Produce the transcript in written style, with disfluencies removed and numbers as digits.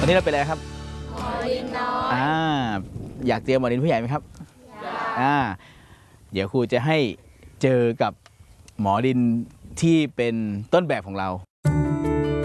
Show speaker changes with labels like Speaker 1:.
Speaker 1: วันนี้เราเป็นอะไรครับ
Speaker 2: หมอดินน้อย
Speaker 1: อยากเจอหมอดินผู้ใหญ่ไหมครับอยากเดี๋ยวครูจะให้เจอกับหมอดินที่เป็นต้นแบบของเรา